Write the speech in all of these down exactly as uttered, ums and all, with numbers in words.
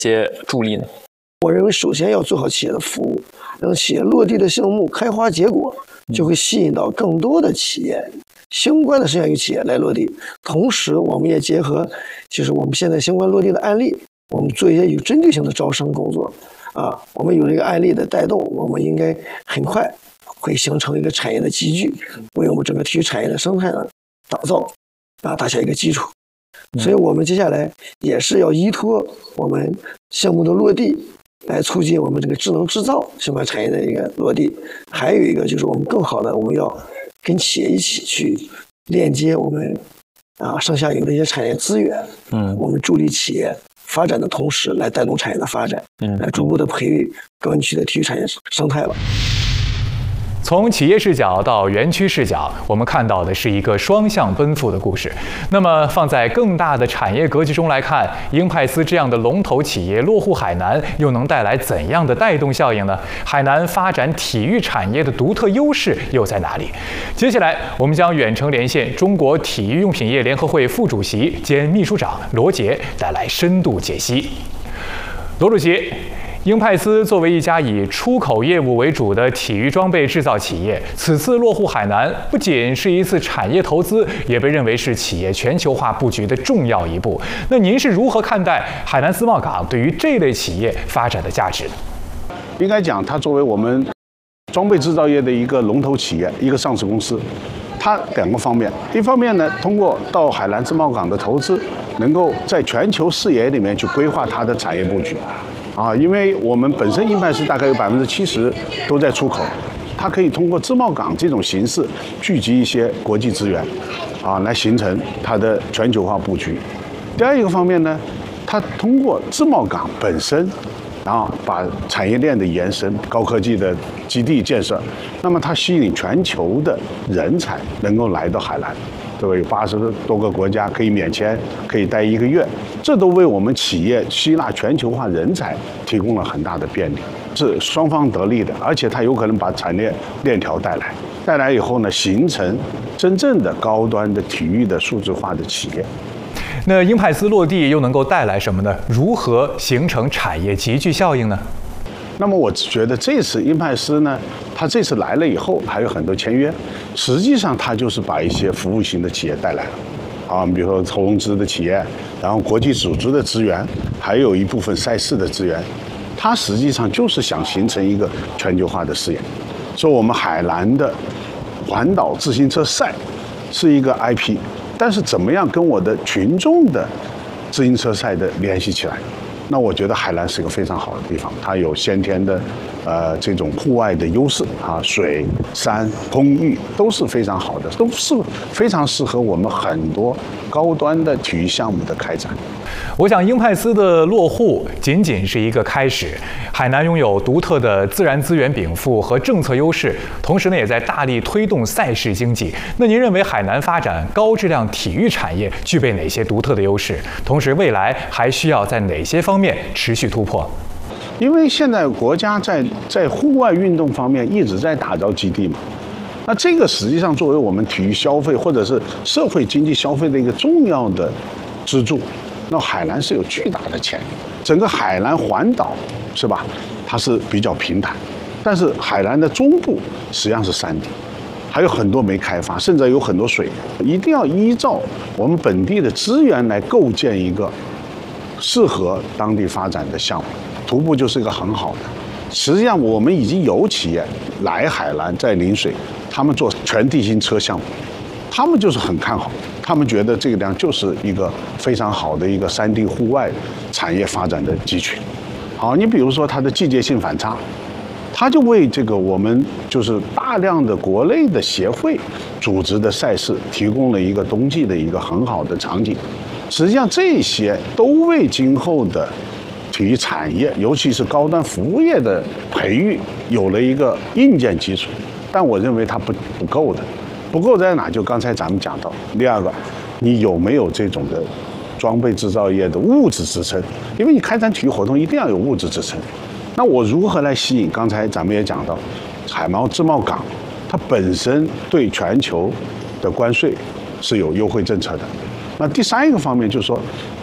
些助力呢？ 我认为首先要做好企业的服务，让企业落地的项目开花结果，就会吸引到更多的企业。相关的生产与企业来落地，同时我们也结合，就是我们现在相关落地的案例，我们做一些有针对性的招生工作，啊，我们有这个案例的带动，我们应该很快会形成一个产业的集聚，为我们整个体育产业的生态呢打造啊打下一个基础。所以我们接下来也是要依托我们项目的落地，来促进我们这个智能制造相关产业的一个落地。还有一个就是我们更好的，我们要跟企业一起去链接我们啊上下游的一些产业资源，嗯，我们助力企业发展的同时，来带动产业的发展，嗯，来逐步的培育高新区的体育产业生态了。 从企业视角到园区视角，我们看到的是一个双向奔赴的故事。那么，放在更大的产业格局中来看，英派斯这样的龙头企业落户海南，又能带来怎样的带动效应呢？海南发展体育产业的独特优势又在哪里？接下来，我们将远程连线中国体育用品业联合会副主席兼秘书长罗杰，带来深度解析。罗主席。英派斯作为一家以出口业务为主的体育装备制造企业，此次落户海南，不仅是一次产业投资，也被认为是企业全球化布局的重要一步。那您是如何看待海南自贸港对于这类企业发展的价值呢？ 应该讲，它作为我们装备制造业的一个龙头企业，一个上市公司，它两个方面，一方面呢，通过到海南自贸港的投资，能够在全球视野里面去规划它的产业布局。啊，因为我们本身英派斯大概有百分之七十都在出口，它可以通过自贸港这种形式聚集一些国际资源，啊，来形成它的全球化布局。第二一个方面呢，它通过自贸港本身，然后把产业链的延伸、高科技的基地建设，那么它吸引全球的人才能够来到海南。对吧？有八十多个国家可以免签，可以待一个月，这都为我们企业吸纳全球化人才提供了很大的便利，是双方得利的。而且它有可能把产业链条带来，带来以后呢，形成真正的高端的体育的数字化的企业。 那英派斯落地又能够带来什么呢？如何形成产业集聚效应呢？ 那么我觉得这次英派斯呢，他这次来了以后还有很多签约，实际上他就是把一些服务型的企业带来了，啊，比如说投融资的企业，然后国际组织的资源，还有一部分赛事的资源，它实际上就是想形成一个全球化的视野。说我们海南的环岛自行车赛是一个 I P， 但是怎么样跟我的群众的自行车赛的联系起来？那我觉得海南是一个非常好的地方，它有先天的，呃，这种户外的优势啊，水、山、空域都是非常好的，都是非常适合我们很多高端的体育项目的开展。 我想英派斯的落户仅仅是一个开始。海南拥有独特的自然资源禀赋和政策优势，同时呢，也在大力推动赛事经济。那您认为海南发展高质量体育产业具备哪些独特的优势？同时，未来还需要在哪些方面持续突破？ 因为现在国家在在户外运动方面一直在打造基地嘛，那这个实际上作为我们体育消费或者是社会经济消费的一个重要的支柱。那海南是有巨大的潜力，整个海南环岛是吧？它是比较平坦，但是海南的中部实际上是山地，还有很多没开发，甚至有很多水。一定要依照我们本地的资源来构建一个适合当地发展的项目。徒步就是一个很好的。实际上，我们已经有企业来海南，在陵水，他们做全地形车项目，他们就是很看好。他们觉得这个地方就是一个非常好的一个山地户外产业发展的基群。好，你比如说它的季节性反差，它就为这个我们就是大量的国内的协会组织的赛事提供了一个冬季的一个很好的场景。实际上这些都为今后的体育产业，尤其是高端服务业的培育有了一个硬件基础。但我认为它不不够的。不够在哪？就刚才咱们讲到，第二个，你有没有这种的装备制造业的物质支撑？因为你开展体育活动一定要有物质支撑。那我如何来吸引？刚才咱们也讲到，海贸自贸港，它本身对全球的关税是有优惠政策的。那第三一个方面就是说，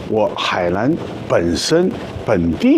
我海南本身本地